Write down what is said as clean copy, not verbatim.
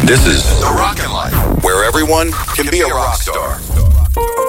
This is The Rockin' Life, where everyone can be a rock star.